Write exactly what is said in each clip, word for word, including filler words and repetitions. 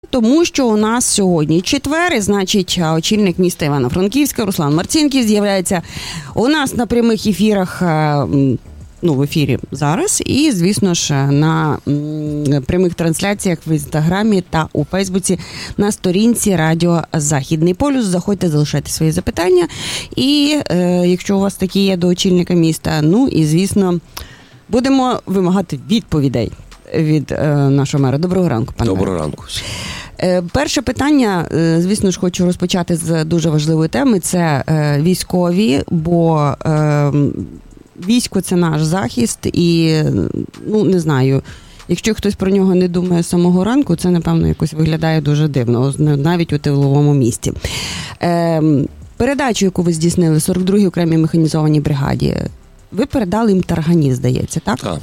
Тому що у нас сьогодні четвер, і, значить, очільник міста Івано-Франківська Руслан Марцінків з'являється у нас на прямих ефірах, ну, в ефірі зараз, і, звісно ж, на прямих трансляціях в Інстаграмі та у Фейсбуці на сторінці Радіо Західний полюс. Заходьте, залишайте свої запитання. І е, якщо у вас такі є до очільника міста, ну і, звісно, будемо вимагати відповідей від е, нашого мера. Доброго ранку, пане. Доброго ранку. Е, перше питання, е, звісно ж, хочу розпочати з дуже важливої теми. Це е, військові, бо е, військо – це наш захист і, ну, не знаю, якщо хтось про нього не думає з самого ранку, це, напевно, якось виглядає дуже дивно, навіть у тиловому місті. Е, передачу, яку ви здійснили сорок другій окремій механізованій бригаді, ви передали їм таргані, здається, так? Так.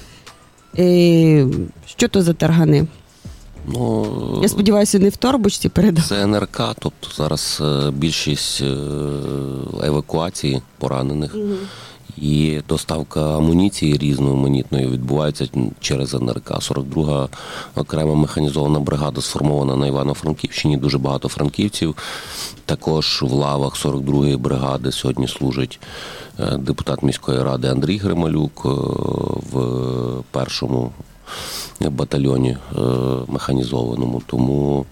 Е, що то за таргани? Ну, я сподіваюся, не в торбочці передали. Це ен ер ка, тобто зараз більшість евакуації поранених. Угу. І доставка амуніції різноманітної відбувається через ен ер ка. сорок друга окрема механізована бригада сформована на Івано-Франківщині, дуже багато франківців. Також в лавах сорок другої бригади сьогодні служить депутат міської ради Андрій Грималюк в першому батальйоні механізованому. Тому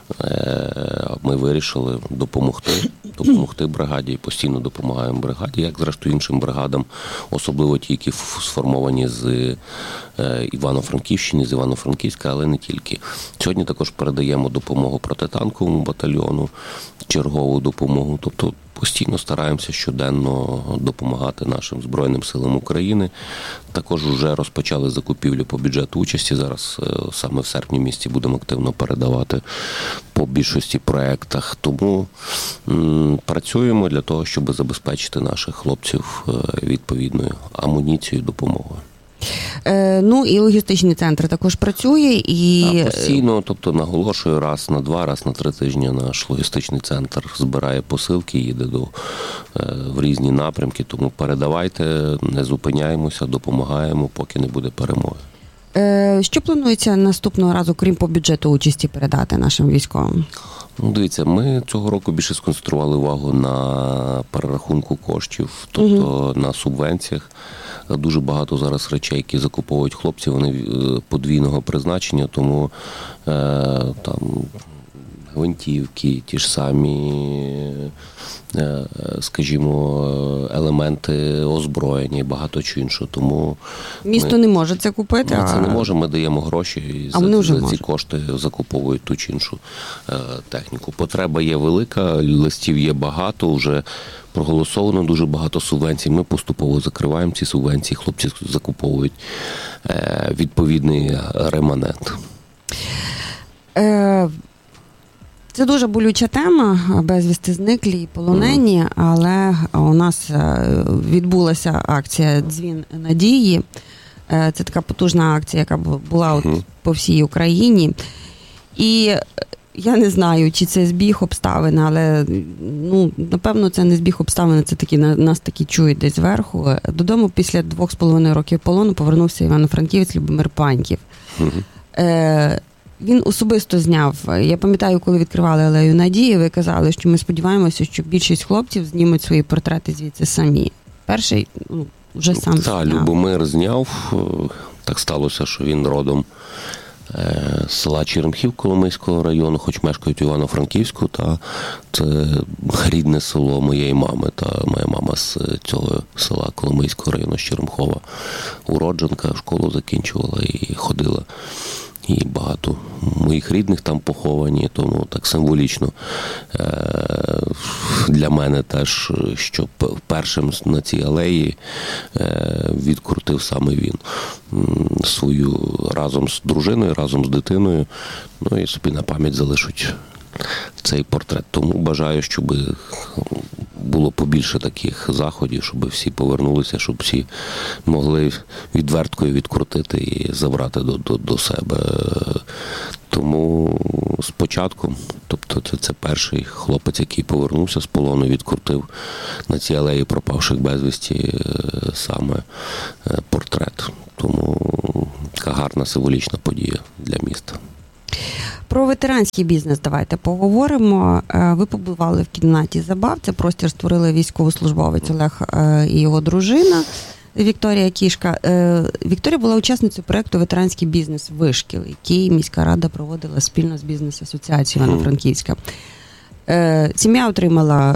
ми вирішили допомогти, допомогти бригаді і постійно допомагаємо бригаді, як зрештою іншим бригадам, особливо ті, які сформовані з Івано-Франківщини, з Івано-Франківська, але не тільки. Сьогодні також передаємо допомогу протитанковому батальйону, чергову допомогу, тобто постійно стараємося щоденно допомагати нашим Збройним силам України. Також вже розпочали закупівлю по бюджету участі. Зараз саме в серпні місяці будемо активно передавати по більшості проєктах. Тому м, працюємо для того, щоб забезпечити наших хлопців відповідною амуніцією, допомогою. Е, ну і логістичний центр також працює і... Так, постійно, тобто наголошую, раз на два, раз на три тижні наш логістичний центр збирає посилки, їде до, е, в різні напрямки, тому передавайте, не зупиняємося, допомагаємо, поки не буде перемоги. Е, що планується наступного разу, крім по бюджету участі, передати нашим військовим? Ну, дивіться, ми цього року більше сконцентрували увагу на перерахунку коштів, тобто угу. на субвенціях. Дуже багато зараз речей, які закуповують хлопці, вони подвійного призначення, тому е, там гвинтівки, ті ж самі, е, скажімо, елементи озброєння і багато чого іншого. Тому місто ми, не може це купити? Ми а... це не можемо, ми даємо гроші і а за, за ці можуть. кошти закуповують ту чи іншу е, техніку. Потреба є велика, листів є багато, вже проголосовано дуже багато субвенцій. Ми поступово закриваємо ці субвенції, хлопці закуповують е, відповідний реманент. Е, це дуже болюча тема, безвісти зниклі і полонені, mm. але у нас відбулася акція «Дзвін надії». Це така потужна акція, яка була от mm. по всій Україні. І я не знаю, чи це збіг обставин, але, ну, напевно, це не збіг обставин, це такі, нас такі чують десь зверху. Додому після двох з половиною років полону повернувся івано-франківець Любомир Паньків. Mm-hmm. Е, він особисто зняв, я пам'ятаю, коли відкривали Алею Надії, ви казали, що ми сподіваємося, що більшість хлопців знімуть свої портрети звідси самі. Перший, ну, вже сам Так, зняв. Любомир зняв, так сталося, що він родом з села Черемхів Коломийського району, хоч мешкають в Івано-Франківську, та це рідне село моєї мами, та моя мама з цього села Коломийського району, з Черемхова, уродженка, школу закінчувала і ходила. І багато моїх рідних там поховані, тому так символічно для мене теж, що першим на цій алеї відкрутив саме він свою разом з дружиною, разом з дитиною, ну і собі на пам'ять залишуть цей портрет. Тому бажаю, щоб було побільше таких заходів, щоб всі повернулися, щоб всі могли відверткою відкрутити і забрати до, до, до себе. Тому спочатку, тобто це, це перший хлопець, який повернувся з полону, відкрутив на цій алеї пропавших безвісті саме портрет. Тому така гарна символічна подія для міста. Про ветеранський бізнес давайте поговоримо. Ви побували в кімнаті забав, це простір створили військовослужбовець Олег і його дружина Вікторія Кішка. Вікторія була учасницею проєкту «Ветеранський бізнес Вишкіл», який міська рада проводила спільно з бізнес-асоціацією Івано-Франківська. Сім'я отримала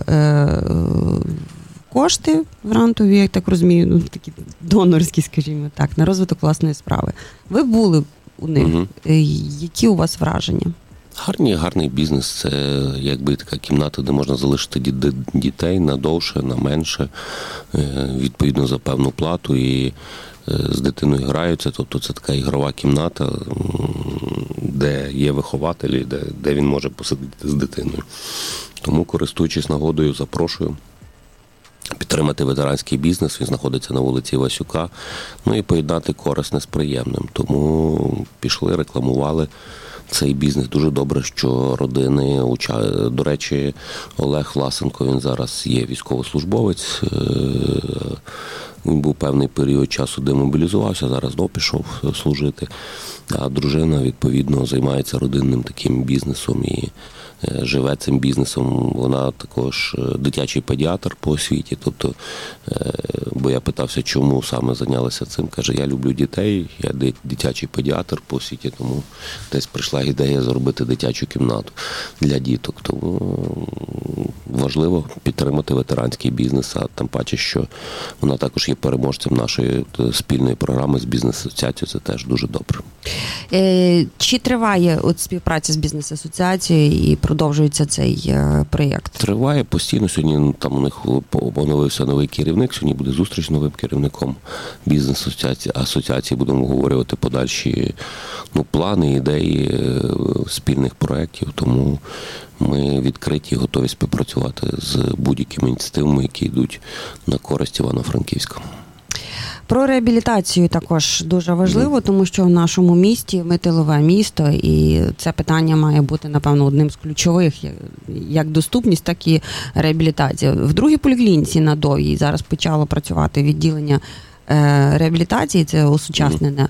кошти грантові, я так розумію, ну, такі донорські, скажімо так, на розвиток власної справи. Ви були у них. Угу. Які у вас враження? Гарний, гарний бізнес. Це якби така кімната, де можна залишити дітей на довше, на менше, відповідно за певну плату, і з дитиною граються. Тобто це така ігрова кімната, де є вихователі, де, де він може посидіти з дитиною. Тому, користуючись нагодою, запрошую підтримати ветеранський бізнес. Він знаходиться на вулиці Васюка. Ну і поєднати корисне з приємним. Тому пішли, рекламували цей бізнес. Дуже добре, що родини уча... До речі, Олег Власенко, він зараз є військовослужбовець. Він був певний період часу демобілізувався, зараз знов пішов служити. А дружина, відповідно, займається родинним таким бізнесом і живе цим бізнесом. Вона також дитячий педіатр по освіті. Тобто, бо я питався, чому саме зайнялася цим. Каже, я люблю дітей, я дитячий педіатр по освіті, тому десь прийшла ідея зробити дитячу кімнату для діток. Тому важливо підтримати ветеранський бізнес, а тим паче, що вона також є переможцем нашої спільної програми з бізнес-асоціацією. Це теж дуже добре. Чи триває от співпраця з бізнес-асоціацією і продовжується цей проєкт? Триває постійно. Сьогодні там у них оновився новий керівник, сьогодні буде зустріч з новим керівником бізнес-асоціації. Асоціації будемо обговорювати подальші ну, плани, ідеї спільних проєктів, тому ми відкриті і готові співпрацювати з будь-якими ініціативами, які йдуть на користь Івано-Франківська. Про реабілітацію також дуже важливо, тому що в нашому місті ми тилове місто, і це питання має бути, напевно, одним з ключових, як доступність, так і реабілітація. В другій поліклініці на Довгій зараз почало працювати відділення реабілітації, це осучаснене.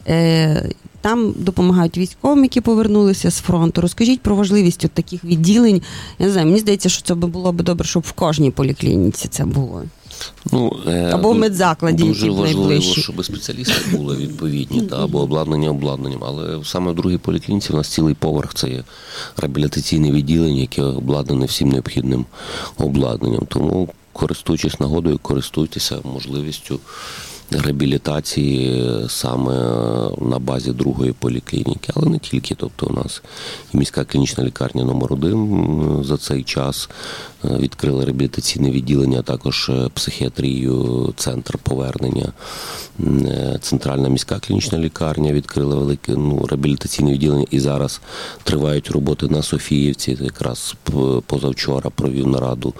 Там допомагають військовим, які повернулися з фронту. Розкажіть про важливість от таких відділень. Я не знаю, мені здається, що це було б добре, щоб в кожній поліклініці це було. Ну, або в медзакладі. Дуже важливо, щоб спеціалісти були відповідні, та, або обладнання обладнанням. Але саме в другій поліклініці у нас цілий поверх, це є реабілітаційне відділення, яке обладнане всім необхідним обладнанням. Тому, користуючись нагодою, користуйтеся можливістю реабілітації саме на базі другої поліклініки, але не тільки. Тобто у нас і міська клінічна лікарня номер один за цей час відкрили реабілітаційне відділення, а також психіатрію, центр повернення. Центральна міська клінічна лікарня відкрила велике ну, реабілітаційне відділення, і зараз тривають роботи на Софіївці. Якраз позавчора провів нараду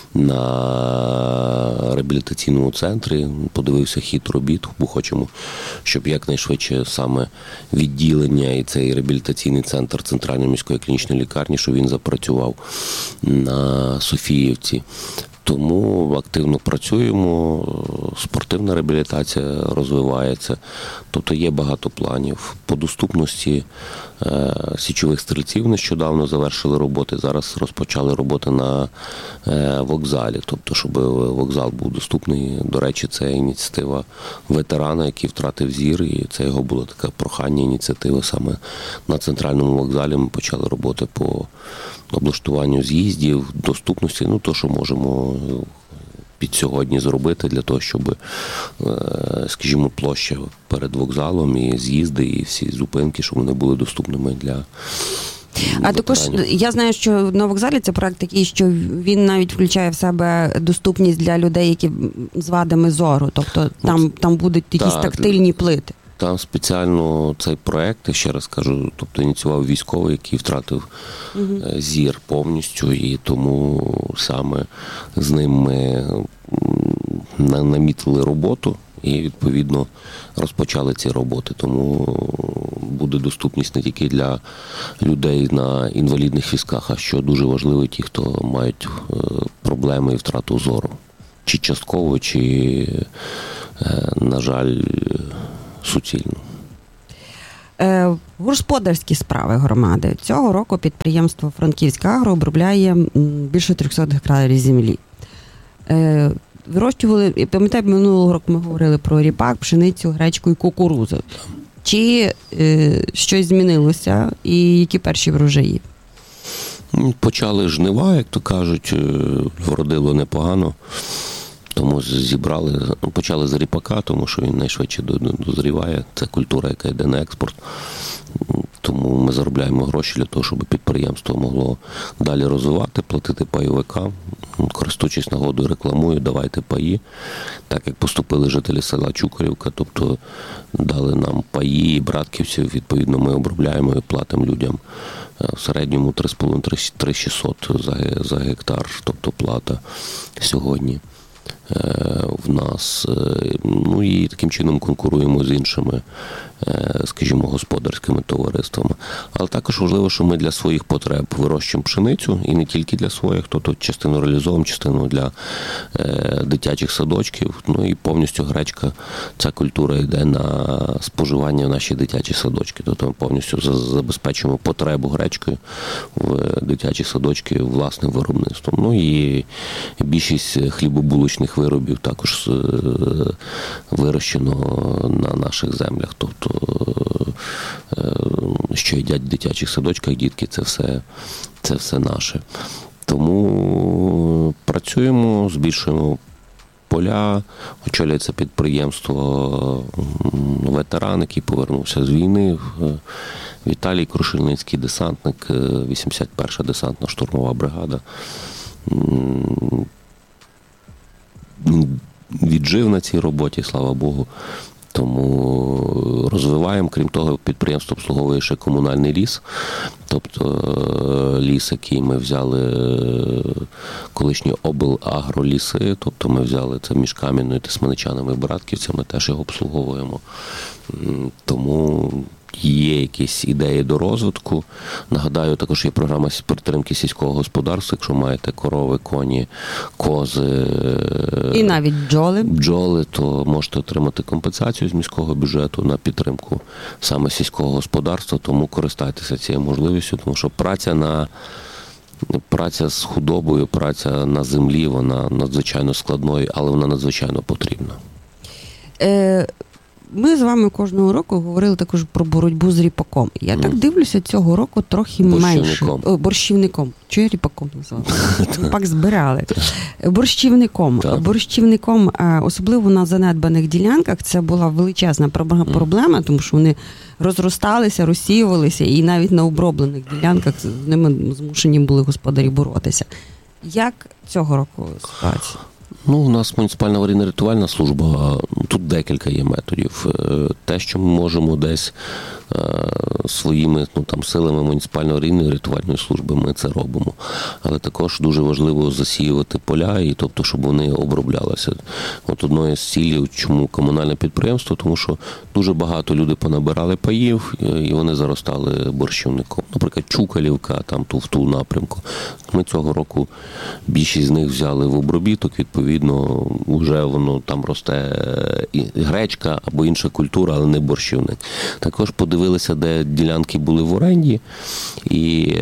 на реабілітаційному центрі, подивився хід робіт, бо хочемо, щоб якнайшвидше саме відділення і цей реабілітаційний центр Центральної міської клінічної лікарні, щоб він запрацював на Софіївці. Тому активно працюємо, спортивна реабілітація розвивається, тобто є багато планів. По доступності е, січових стрільців нещодавно завершили роботи, зараз розпочали роботи на е, вокзалі, тобто щоб вокзал був доступний. До речі, це ініціатива ветерана, який втратив зір, і це його було таке прохання, ініціатива саме на центральному вокзалі. Ми почали роботи по облаштуванню з'їздів, доступності, ну то, що можемо під сьогодні зробити для того, щоб, скажімо, площа перед вокзалом і з'їзди, і всі зупинки, щоб вони були доступними для А також я знаю, що на вокзалі це проект такий, що він навіть включає в себе доступність для людей, які з вадами зору, тобто там, там будуть якісь так, тактильні плити. Там спеціально цей проект, я ще раз кажу, тобто ініціював військовий, який втратив угу. зір повністю, і тому саме з ним ми намітили роботу і, відповідно, розпочали ці роботи. Тому буде доступність не тільки для людей на інвалідних візках, а що дуже важливо, ті, хто мають проблеми і втрату зору. Чи частково, чи, на жаль, суцільно. Господарські справи громади. Цього року підприємство «Франківська Агро» обробляє більше триста гектарів землі. Вирощували, я пам'ятаю, минулого року ми говорили про ріпак, пшеницю, гречку і кукурудзу. Чи е, щось змінилося і які перші врожаї? Почали жнива, як то кажуть, вродило непогано. Тому зібрали, почали з ріпака, тому що він найшвидше дозріває. Це культура, яка йде на експорт. Тому ми заробляємо гроші для того, щоб підприємство могло далі розвивати, платити пайовикам. Користуючись нагодою, рекламую, давайте паї. Так як поступили жителі села Чукарівка, тобто дали нам паї, братківців, відповідно ми обробляємо і платимо людям в середньому три з половиною - три тисячі шістсот за гектар, тобто плата сьогодні в нас. Ну і таким чином конкуруємо з іншими, скажімо, господарськими товариствами. Але також важливо, що ми для своїх потреб вирощуємо пшеницю, і не тільки для своїх, тобто частину реалізовуємо, частину для дитячих садочків. Ну і повністю гречка, ця культура йде на споживання в наші дитячі садочки. Тобто ми повністю забезпечуємо потребу гречкою в дитячі садочки власним виробництвом. Ну і більшість хлібобулочних виробів також вирощено на наших землях. Тобто, що їдять в дитячих садочках дітки, це все, це все наше. Тому працюємо, збільшуємо поля, очолює це підприємство ветеран, який повернувся з війни, Віталій Крушельницький, десантник, вісімдесят перша десантна штурмова бригада. Віджив на цій роботі, слава Богу. Тому розвиваємо. Крім того, підприємство обслуговує ще комунальний ліс. Тобто ліс, який ми взяли, колишні облагроліси, тобто ми взяли це між Кам'яною, Тисманичанами і Братківцями, теж його обслуговуємо. Тому є якісь ідеї до розвитку. Нагадаю, також є програма підтримки сільського господарства, якщо маєте корови, коні, кози і навіть бджоли, бджоли, то можете отримати компенсацію з міського бюджету на підтримку саме сільського господарства, тому користайтеся цією можливістю, тому що праця на праця з худобою, праця на землі, вона надзвичайно складною, але вона надзвичайно потрібна. Е- Ми з вами кожного року говорили також про боротьбу з ріпаком. Я mm. так дивлюся, цього року трохи менше. О, борщівником. Чого я ріпаком назвала? Ріпак збирали. Борщівником. Борщівником, особливо на занедбаних ділянках, це була величезна проблема, тому що вони розросталися, розсіювалися, і навіть на оброблених ділянках з ними змушені були господарі боротися. Як цього року ситуація? Ну, у нас муніципальна аварійно-рятувальна служба, тут декілька є методів. Те, що ми можемо десь своїми ну, там, силами муніципальної аварійної рятувальної служби, ми це робимо. Але також дуже важливо засіювати поля, і, тобто, щоб вони оброблялися. От одною з цілей, чому комунальне підприємство, тому що дуже багато людей понабирали паїв, і вони заростали борщівником. Наприклад, Чукалівка, там ту в ту напрямку. Ми цього року більшість з них взяли в обробіток, відповідно, вже воно там росте і гречка або інша культура, але не борщівник. Також подивилися, де ділянки були в оренді, і,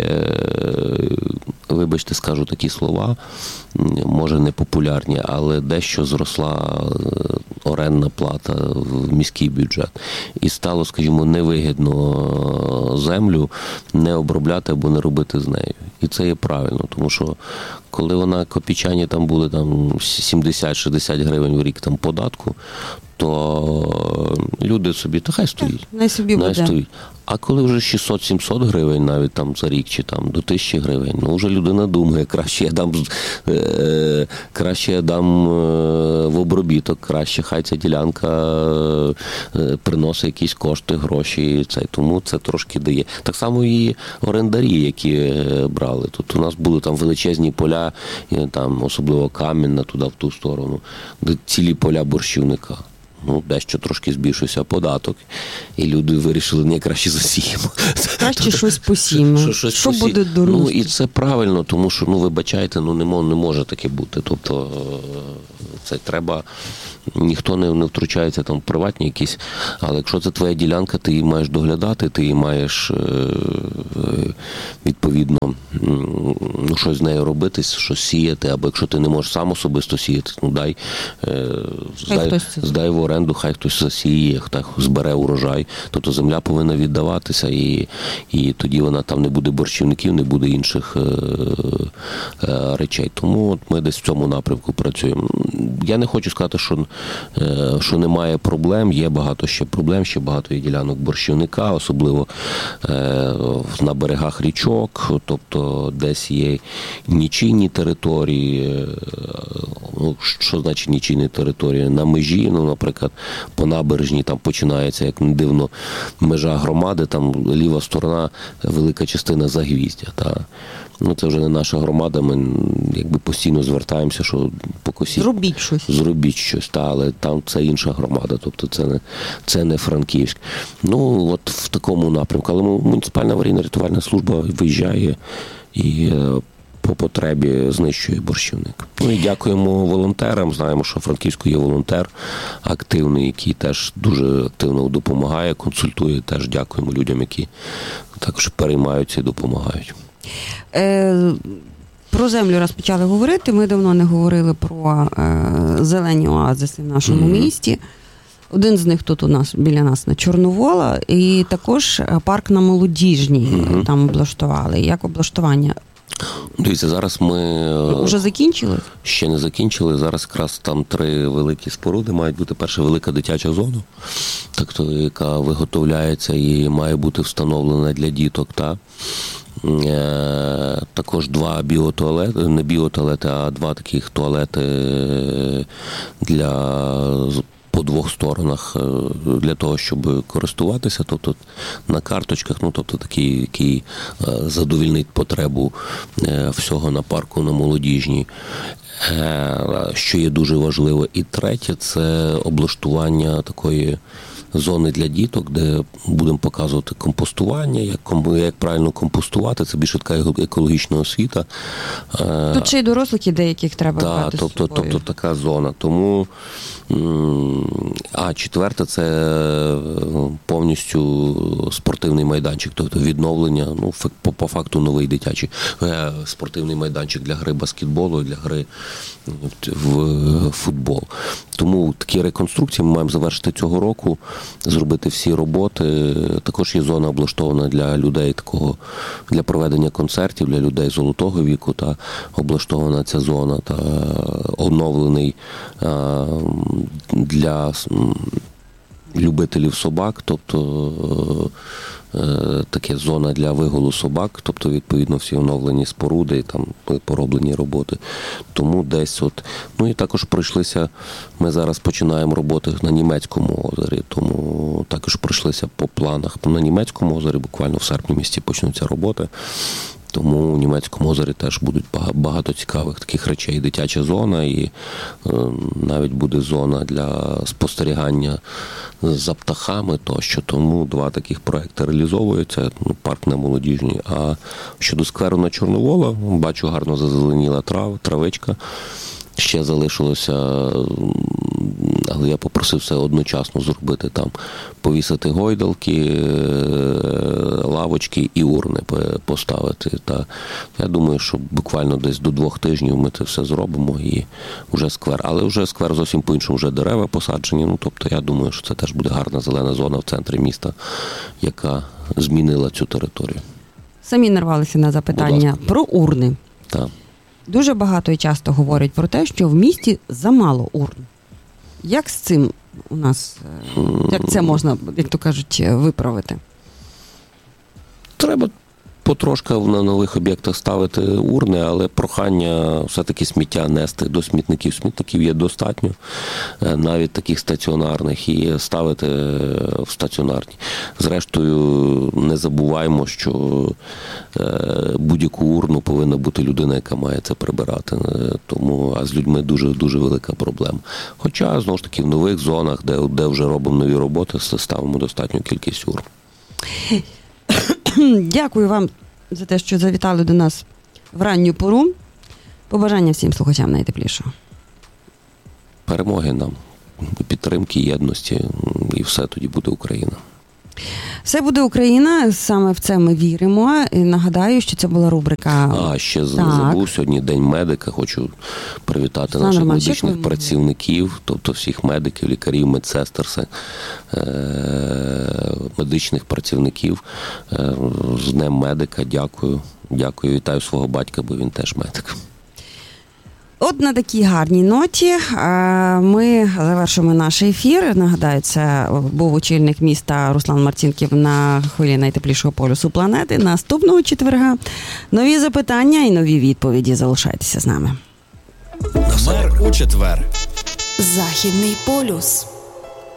вибачте, скажу такі слова, може непопулярні, але дещо зросла орендна плата в міський бюджет. І стало, скажімо, невигідно землю не обробляти або не робити з нею. І це є правильно, тому що коли вона копійчані там були там сімдесят-шістдесят гривень в рік там податку, то люди собі, та хай стоїть. Не собі не буде. Стоїть. А коли вже шістсот-сімсот гривень навіть там за рік, чи там до тисячі гривень, ну вже людина думає, краще я дам, е, краще я дам е, в обробіток, краще хай ця ділянка е, приносить якісь кошти, гроші, це, тому це трошки дає. Так само і орендарі, які брали. Тут у нас були там величезні поля, і, там особливо Кам'яна, туди в ту сторону, де цілі поля борщівника. ну, дещо трошки збільшився податок, і люди вирішили, не, краще засіємо. Краще щось посіємо. Що, що, що буде дурно? Ну, і це правильно, тому що, ну, вибачайте, ну, не, не може таке бути. Тобто, це треба, ніхто не, не втручається там в приватні якісь, але якщо це твоя ділянка, ти її маєш доглядати, ти її маєш, відповідно, ну, щось з нею робити, щось сіяти, або якщо ти не можеш сам особисто сіяти, ну, дай, здай, здай в оренду, хай хтось засіє, хай збере урожай. Тобто земля повинна віддаватися, і, і тоді вона там не буде борщівників, не буде інших е, е, речей. Тому от ми десь в цьому напрямку працюємо. Я не хочу сказати, що, е, що немає проблем, є багато ще проблем, ще багато є ділянок борщівника, особливо е, на берегах річок, тобто десь є нічийні території. Ну, що значить нічийні території? На межі, ну, наприклад, по набережній там починається, як не дивно, межа громади, там ліва сторона, велика частина Загвіздя. Та. Ну, це вже не наша громада, ми якби постійно звертаємося, що покосіть. Зробіть щось. Зробіть щось, та, але там це інша громада, тобто це не, це не Франківськ. Ну, от в такому напрямку. Але муніципальна аварійно-рятувальна служба виїжджає і по потребі знищує борщівник. Ну і дякуємо волонтерам. Знаємо, що в Франківську є волонтер активний, який теж дуже активно допомагає, консультує. Теж дякуємо людям, які також переймаються і допомагають. Е, про землю раз почали говорити. Ми давно не говорили про е, зелені оазиси в нашому mm-hmm. місті. Один з них тут у нас, біля нас, на Чорновола. І також парк на Молодіжній mm-hmm. там облаштували. Як облаштування? Дивіться, зараз ми... Уже закінчили? Ще не закінчили. Зараз якраз там три великі споруди. Мають бути перша велика дитяча зона, так то, яка виготовляється і має бути встановлена для діток. Та. Е, також два біотуалети, не біотуалети, а два таких туалети для... по двох сторонах для того, щоб користуватися, тобто на карточках, ну, тобто такий, який задовільнить потребу всього на парку на Молодіжній, що є дуже важливо. І третє – це облаштування такої зони для діток, де будемо показувати компостування, як, як правильно компостувати, це більше така екологічна освіта. Тут ще й дорослих ідей, яких треба да, брати тобто, з собою. Тобто така зона. Тому, а четверте, це повністю спортивний майданчик, тобто відновлення, ну, по, по факту новий дитячий спортивний майданчик для гри баскетболу, для гри в футбол. Тому такі реконструкції ми маємо завершити цього року, зробити всі роботи. Також є зона облаштована для людей такого, для проведення концертів, для людей золотого віку, та облаштована ця зона, та оновлений а, для любителів собак, тобто таке зона для вигулу собак, тобто, відповідно, всі оновлені споруди і там пороблені роботи. Тому десь от, ну і також пройшлися, ми зараз починаємо роботи на Німецькому озері, тому також пройшлися по планах на Німецькому озері, буквально в серпні місяці почнуться роботи. Тому у Німецькому озері теж будуть багато цікавих таких речей. Дитяча зона і е, навіть буде зона для спостерігання за птахами тощо. Тому два таких проекти реалізовуються. Парк на Молодіжній. А щодо скверу на Чорновола, бачу, гарно зазеленіла трав, травичка. Ще залишилося, але я попросив все одночасно зробити там, повісити гойдалки, лавочки і урни поставити. Та я думаю, що буквально десь до двох тижнів ми це все зробимо і вже сквер. Але вже сквер зовсім по-іншому, вже дерева посаджені. Ну, тобто я думаю, що це теж буде гарна зелена зона в центрі міста, яка змінила цю територію. Самі нарвалися на запитання про урни. Так. Дуже багато і часто говорять про те, що в місті замало урн. Як з цим у нас, як це можна, як то кажуть, виправити? Треба потрошка на нових об'єктах ставити урни, але прохання все-таки сміття нести до смітників. Смітників є достатньо, навіть таких стаціонарних, і ставити в стаціонарні. Зрештою, не забуваємо, що будь-яку урну повинна бути людина, яка має це прибирати. Тому, а з людьми дуже-дуже велика проблема. Хоча, знову ж таки, в нових зонах, де, де вже робимо нові роботи, ставимо достатню кількість урн. Дякую вам за те, що завітали до нас в ранню пору. Побажання всім слухачам найтеплішого. Перемоги нам, підтримки, єдності, і все тоді буде Україна. Все буде Україна, саме в це ми віримо. І нагадаю, що це була рубрика... А, ще так. забув, сьогодні День медика. Хочу привітати Слава наших Роман, медичних працівників, тобто всіх медиків, лікарів, медсестер, медичних працівників. З Днем медика, дякую. Дякую, вітаю свого батька, бо він теж медик. От на такій гарній ноті ми завершимо наш ефір. Нагадаю, це був очільник міста Руслан Марцінків на хвилі найтеплішого полюсу планети. Наступного четверга нові запитання і нові відповіді. Залишайтеся з нами. Мер у четвер. Західний полюс.